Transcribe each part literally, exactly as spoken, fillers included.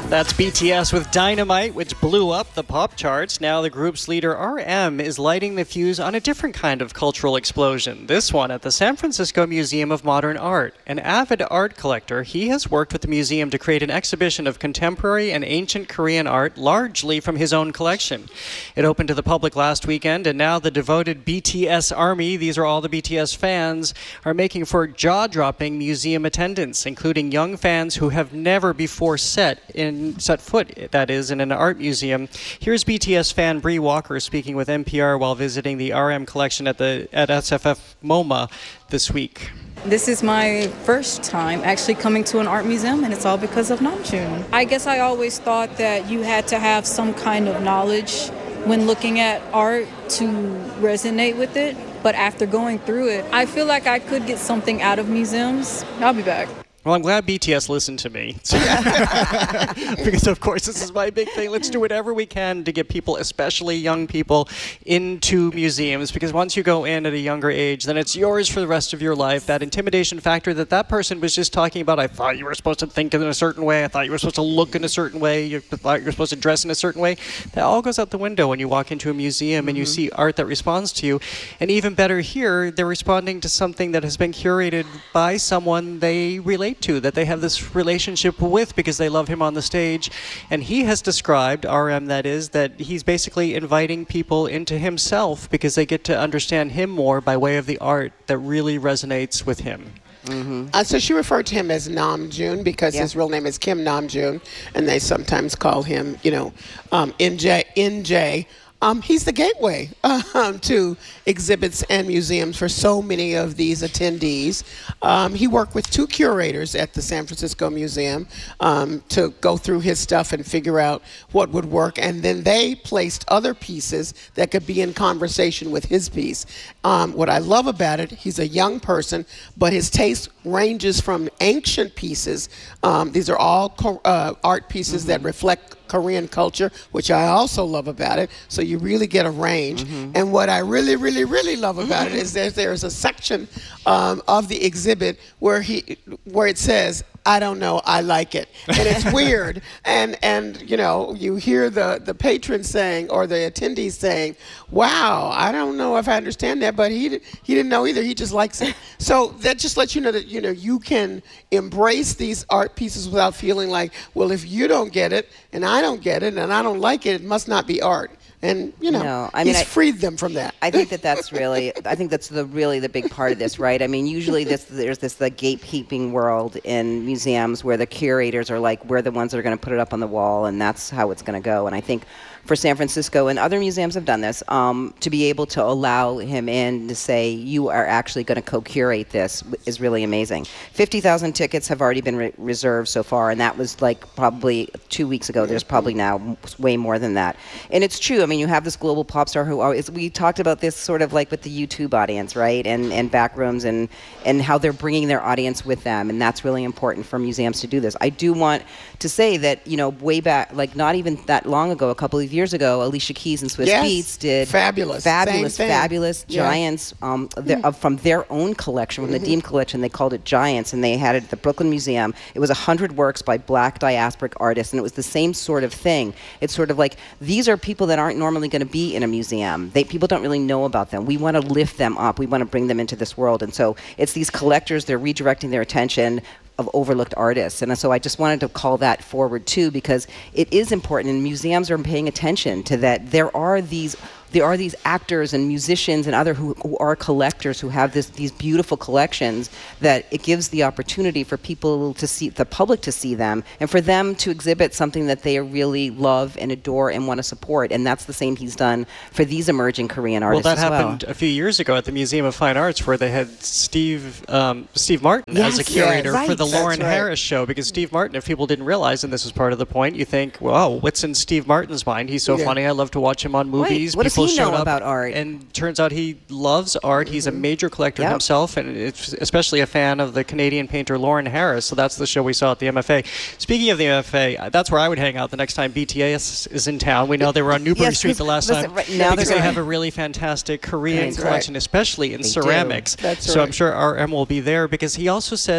That's B T S with Dynamite, which blew up the pop charts. Now the group's leader, R M, is lighting the fuse on a different kind of cultural explosion. This one at the San Francisco Museum of Modern Art. An avid art collector, he has worked with the museum to create an exhibition of contemporary and ancient Korean art, largely from his own collection. It opened to the public last weekend, and now the devoted B T S army, these are all the B T S fans, are making for jaw-dropping museum attendance, including young fans who have never before set in set foot, that is, in an art museum. Here's B T S fan Bree Walker speaking with N P R while visiting the R M collection at the at S F F MoMA this week. This is my first time actually coming to an art museum, and it's all because of Namjoon. I guess I always thought that you had to have some kind of knowledge when looking at art to resonate with it, but after going through it, I feel like I could get something out of museums. I'll be back. Well, I'm glad B T S listened to me. Because, of course, this is my big thing. Let's do whatever we can to get people, especially young people, into museums. Because once you go in at a younger age, then it's yours for the rest of your life. That intimidation factor that that person was just talking about, I thought you were supposed to think in a certain way. I thought you were supposed to look in a certain way. You thought you were supposed to dress in a certain way. That all goes out the window when you walk into a museum mm-hmm. and you see art that responds to you. And even better here, they're responding to something that has been curated by someone they relate to, that they have this relationship with because they love him on the stage. And he has described, R M that is, that he's basically inviting people into himself because they get to understand him more by way of the art that really resonates with him. Mm-hmm. Uh, so she referred to him as Namjoon because yeah. his real name is Kim Namjoon, and they sometimes call him, you know, um, N J. N J. Um, he's the gateway um, to exhibits and museums for so many of these attendees. Um, he worked with two curators at the San Francisco Museum um, to go through his stuff and figure out what would work, and then they placed other pieces that could be in conversation with his piece. Um, what I love about it, he's a young person, but his taste ranges from ancient pieces. Um, these are all co- uh, art pieces mm-hmm. that reflect Korean culture, which I also love about it. So you really get a range. Mm-hmm. And what I really, really, really love about it is that there's a section um, of the exhibit where he, where it says, I don't know, I like it. And it's weird. And, and you know, you hear the, the patron saying, or the attendees saying, wow, I don't know if I understand that, but he, he didn't know either. He just likes it. So that just lets you know that, you know, you can embrace these art pieces without feeling like, well, if you don't get it, and I don't get it, and I don't like it, it must not be art. And, you know, no, I mean, he's I, freed them from that. I think that that's really, I think that's the really the big part of this, right? I mean, usually this there's this the gatekeeping world in museums where the curators are like, we're the ones that are going to put it up on the wall, and that's how it's going to go. And I think for San Francisco, and other museums have done this, um, to be able to allow him in to say, you are actually going to co-curate this is really amazing. fifty thousand tickets have already been re- reserved so far, and that was like probably two weeks ago. There's probably now way more than that. And it's true. I mean, you have this global pop star who always, we talked about this sort of like with the YouTube audience, right? And and backrooms and, and how they're bringing their audience with them. And that's really important for museums to do this. I do want to say that, you know, way back, like not even that long ago, a couple of years ago, Alicia Keys and Swiss yes. Beats did fabulous, fabulous, fabulous yeah. Giants um, mm. uh, from their own collection, from mm-hmm. the Deem collection. They called it Giants, and they had it at the Brooklyn Museum. It was a hundred works by Black diasporic artists, and it was the same sort of thing. It's sort of like, these are people that aren't normally going to be in a museum. They people don't really know about them. We want to lift them up. We want to bring them into this world, and so it's these collectors. They're redirecting their attention of overlooked artists. And so I just wanted to call that forward too, because it is important, and museums are paying attention to that. There are these there are these actors and musicians and other who, who are collectors who have this these beautiful collections that it gives the opportunity for people to see, the public to see them, and for them to exhibit something that they really love and adore and want to support. And that's the same he's done for these emerging Korean artists. Well, that as happened well. a few years ago at the Museum of Fine Arts, where they had Steve um, Steve Martin yes, as a curator yes, right. for the Lauren That's right. Harris show. Because Steve Martin, if people didn't realize, and this is part of the point, you think, well, what's in Steve Martin's mind? He's so yeah. funny. I love to watch him on movies. Wait, what people does he know showed up, about art? And turns out he loves art. Mm-hmm. He's a major collector yep. himself, and it's especially a fan of the Canadian painter Lauren Harris. So that's the show we saw at the M F A. Speaking of the M F A, that's where I would hang out the next time B T S is in town. We know they were on Newbury yes, Street the last listen, time right now because they gonna, have a really fantastic Korean That's collection, right. especially in They ceramics. That's so right. I'm sure R M will be there, because he also said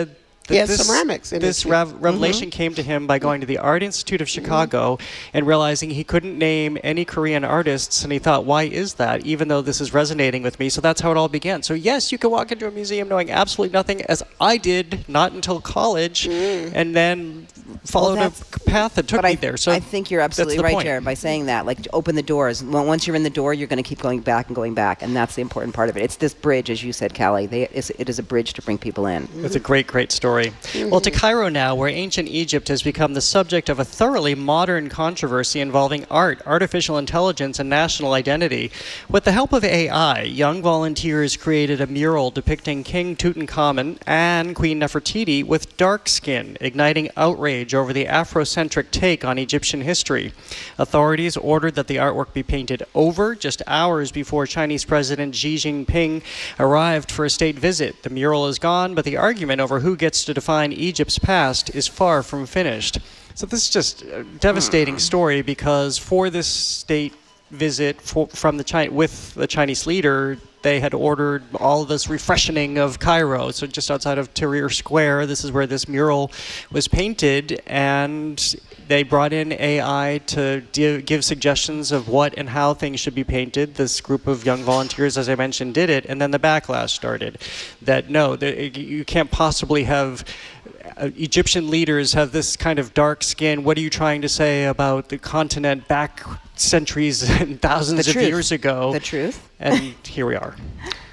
He had this, ceramics in this his rev- revelation mm-hmm. came to him by going to the Art Institute of Chicago mm-hmm. and realizing he couldn't name any Korean artists, and he thought, why is that, even though this is resonating with me? So that's how it all began. So yes, you can walk into a museum knowing absolutely nothing, as I did, not until college, mm. and then followed well, a path that took me I, there. So I think you're absolutely right, point. Jared, by saying that. Like, open the doors. Once you're in the door, you're going to keep going back and going back, and that's the important part of it. It's this bridge, as you said, Callie. They, it's, it is a bridge to bring people in. It's a great, great story. Mm-hmm. Well, to Cairo now, where ancient Egypt has become the subject of a thoroughly modern controversy involving art, artificial intelligence, and national identity. With the help of A I, young volunteers created a mural depicting King Tutankhamun and Queen Nefertiti with dark skin, igniting outrage over the Afrocentric take on Egyptian history. Authorities ordered that the artwork be painted over just hours before Chinese President Xi Jinping arrived for a state visit. The mural is gone, but the argument over who gets to define Egypt's past is far from finished. So this is just a devastating story, because for this state visit for, from the Chi- with the Chinese leader, they had ordered all this refreshening of Cairo. So just outside of Tahrir Square, this is where this mural was painted, and they brought in A I to di- give suggestions of what and how things should be painted. This group of young volunteers, as I mentioned, did it, and then the backlash started. That no, the, you can't possibly have uh, Egyptian leaders have this kind of dark skin. What are you trying to say about the continent back centuries and thousands of years ago? The truth. And here we are.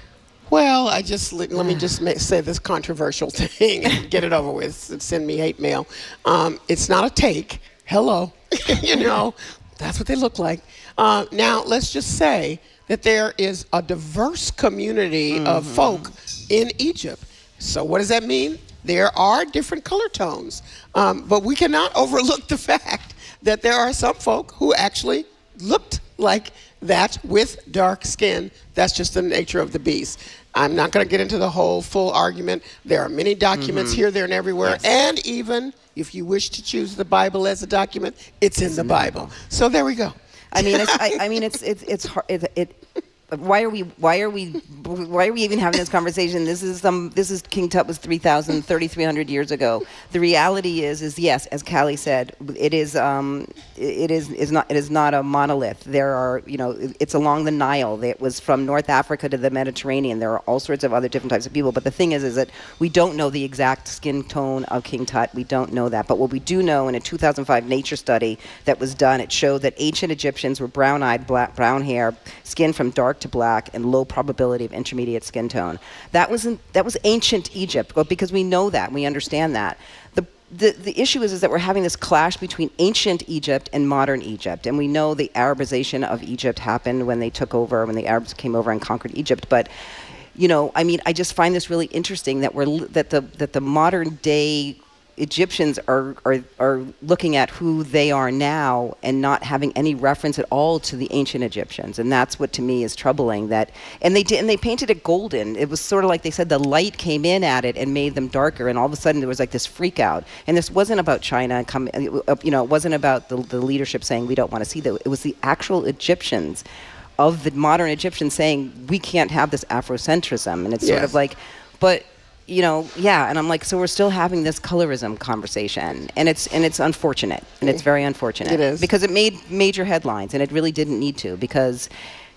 Well, I just let, let me just make, say this controversial thing and get it over with. Send me hate mail. Um, it's not a take. Hello, you know, that's what they look like. Uh, now, let's just say that there is a diverse community mm-hmm. of folk in Egypt. So what does that mean? There are different color tones, um, but we cannot overlook the fact that there are some folk who actually looked like that with dark skin. That's just the nature of the beast. I'm not going to get into the whole full argument. There are many documents mm-hmm. here, there, and everywhere. Yes. And even if you wish to choose the Bible as a document, it's in it's the in Bible. Bible. So there we go. I mean, it's, I, I mean, it's it's it's hard. It, it, why are we why are we why are we even having this conversation? This is some this is King Tut was three thousand, thirty-three hundred years ago. The reality is is yes, as Callie said, it is um it is is not it is not a monolith. There are, you know, it's along the Nile. It was from North Africa to the Mediterranean. There are all sorts of other different types of people, but the thing is is that we don't know the exact skin tone of King Tut. We don't know that. But what we do know, in a two thousand five Nature study that was done, it showed that ancient Egyptians were brown-eyed, black, brown hair, skin from dark to black, and low probability of intermediate skin tone. That was in, that was ancient Egypt, but because we know that, we understand that. The, the the issue is, is that we're having this clash between ancient Egypt and modern Egypt, and we know the Arabization of Egypt happened when they took over, when the Arabs came over and conquered Egypt. But you know, I mean, I just find this really interesting that we're that the that the modern day Egyptians are, are are looking at who they are now and not having any reference at all to the ancient Egyptians, and that's what to me is troubling. That and they did and they painted it golden. It was sort of like they said the light came in at it and made them darker, and all of a sudden there was like this freak out. And this wasn't about China coming, you know, it wasn't about the, the leadership saying we don't want to see that. It was the actual Egyptians, of the modern Egyptians, saying we can't have this Afrocentrism, and it's yes. sort of like, but. You know, yeah, and I'm like, so we're still having this colorism conversation, and it's and it's unfortunate, and it's very unfortunate. It is. Because it made major headlines, and it really didn't need to, because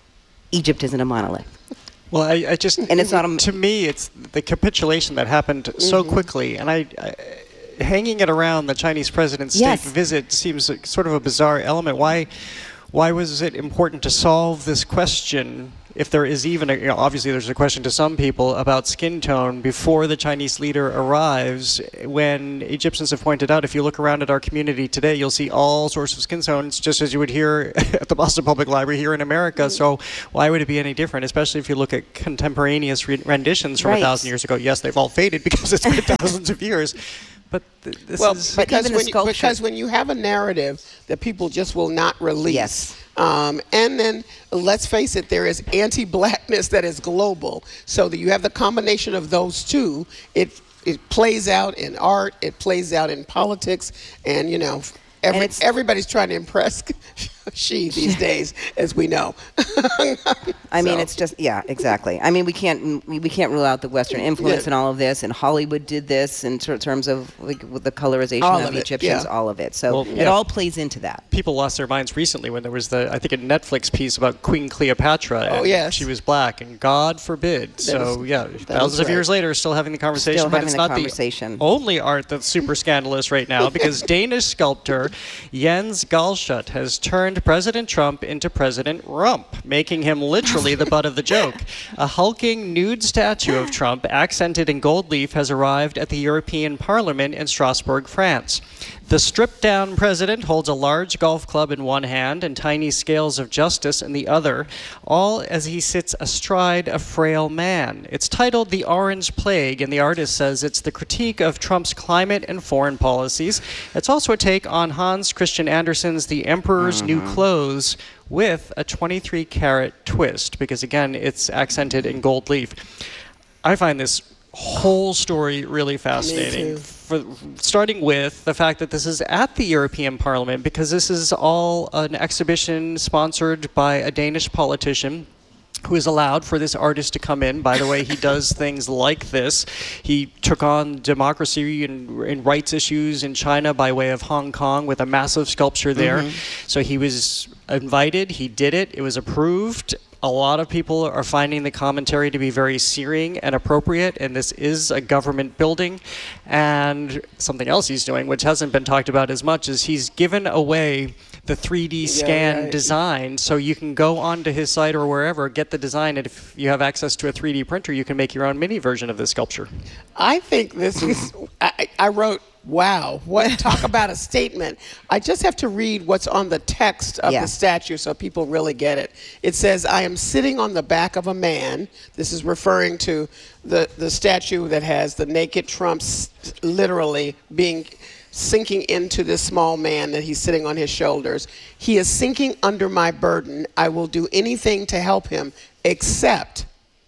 Egypt isn't a monolith. Well, I, I just, and it's not a, to me, it's the capitulation that happened mm-hmm. so quickly, and I, I, hanging it around the Chinese president's yes. state visit seems like sort of a bizarre element. Why, why was it important to solve this question? If there is even, a, you know, obviously there's a question to some people about skin tone before the Chinese leader arrives, when Egyptians have pointed out, if you look around at our community today, you'll see all sorts of skin tones, just as you would hear at the Boston Public Library here in America. So why would it be any different, especially if you look at contemporaneous re- renditions from right. a thousand years ago? Yes, they've all faded because it's been thousands of years. But th- this well, is... Because, but when you, because when you have a narrative that people just will not release, yes. Um, and then, let's face it, there is anti-blackness that is global. So that you have the combination of those two. It it plays out in art. It plays out in politics. And, you know, every, and everybody's trying to impress she these days, as we know. I mean, So. it's just, yeah, exactly. I mean, we can't we, we can't rule out the Western influence Yeah. in all of this, and Hollywood did this in ter- terms of like, with the colorization All of, of it, Egyptians, yeah. all of it. So Well, it yeah. all plays into that. People lost their minds recently when there was the, I think, a Netflix piece about Queen Cleopatra. Oh, and yes. she was black, and God forbid. So, was- yeah, was thousands of right. years later, still having the conversation. Still but having it's the not conversation. the only art that's super scandalous right now, because Danish sculptor Jens Galschutt has turned President Trump into President Rump, making him literally the butt of the joke. A hulking nude statue of Trump, accented in gold leaf, has arrived at the European Parliament in Strasbourg, France. The stripped-down president holds a large golf club in one hand and tiny scales of justice in the other, all as he sits astride a frail man. It's titled The Orange Plague, and the artist says it's the critique of Trump's climate and foreign policies. It's also a take on Hans Christian Andersen's The Emperor's New Clothes, with a twenty-three karat twist, because again, it's accented in gold leaf. I find this whole story really fascinating. too. For, starting with the fact that this is at the European Parliament, because this is all an exhibition sponsored by a Danish politician who is allowed for this artist to come in. By the way, he does things like this. He took on democracy and, and rights issues in China by way of Hong Kong with a massive sculpture there. Mm-hmm. So he was invited, he did it, it was approved. A lot of people are finding the commentary to be very searing and appropriate, and this is a government building. And something else he's doing, which hasn't been talked about as much, is he's given away the three D scan Yeah, right. design, so you can go onto his site or wherever, get the design, and if you have access to a three D printer, you can make your own mini version of this sculpture. I think this is, I, I wrote, wow, what, talk about a statement. I just have to read what's on the text of Yeah. the statue so people really get it. It says, I am sitting on the back of a man. This is referring to the, the statue that has the naked Trump s- literally being sinking into this small man that he's sitting on his shoulders. He is sinking under my burden. I will do anything to help him except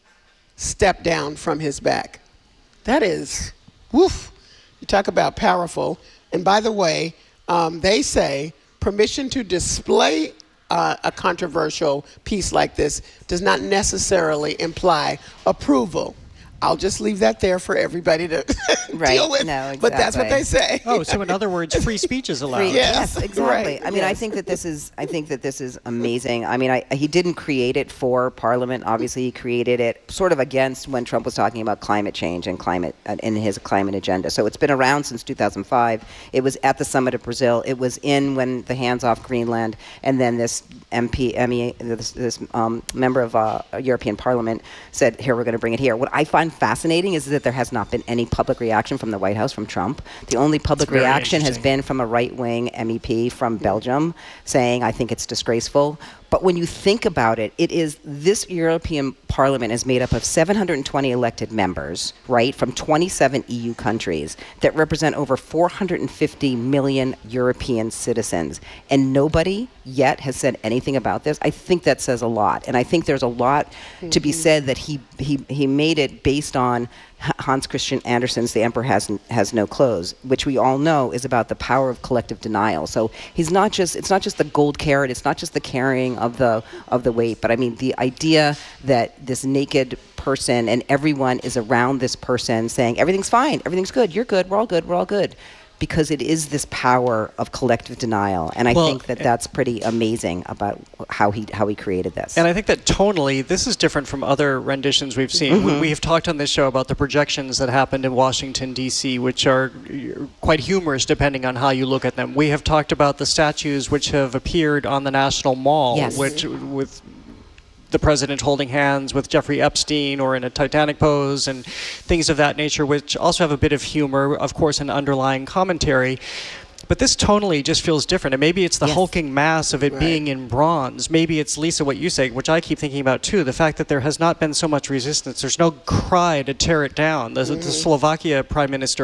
step down from his back. That is, woof. You talk about powerful. And by the way, um, they say permission to display uh, a controversial piece like this does not necessarily imply approval. I'll just leave that there for everybody to Right. deal with. No, But that's what exactly. they say. Oh, so in other words, free speech is allowed. Free- Yes, yes, exactly. right, I mean, I yes. think that this is. I think that this is amazing. I mean, I, he didn't create it for Parliament. Obviously, he created it sort of against when Trump was talking about climate change and climate uh, in his climate agenda. So it's been around since two thousand five. It was at the summit of Brazil. It was in when the hands off Greenland, and then this M P, M E, this, this um, member of uh, European Parliament said, "Here, we're going to bring it here." What I find fascinating is that there has not been any public reaction from the White House from Trump. The only public very reaction has interesting. been from a right-wing M E P from Belgium saying, I think it's disgraceful. But when you think about it, it is this European Parliament is made up of seven hundred twenty elected members, right, from twenty-seven E U countries that represent over four hundred fifty million European citizens. And nobody yet has said anything about this. I think that says a lot. And I think there's a lot to be said that he, he, he made it based on Hans Christian Andersen's The Emperor Has Has No Clothes, which we all know is about the power of collective denial. So he's not just it's not just the gold carat, it's not just the carrying of the of the weight, but I mean the idea that this naked person and everyone is around this person saying everything's fine, everything's good, you're good, we're all good, we're all good. Because it is this power of collective denial, and I Well, think that that's pretty amazing about how he how he created this. And I think that tonally, this is different from other renditions we've seen. Mm-hmm. We, we have talked on this show about the projections that happened in Washington, D C, which are uh, quite humorous depending on how you look at them. We have talked about the statues which have appeared on the National Mall, Yes. which with the president holding hands with Jeffrey Epstein or in a Titanic pose and things of that nature, which also have a bit of humor, of course, an underlying commentary. But this tonally just feels different. And maybe it's the Yes. hulking mass of it Right. being in bronze. Maybe it's, Lisa, what you say, which I keep thinking about too, the fact that there has not been so much resistance. There's no cry to tear it down. The, the Slovakia Prime Minister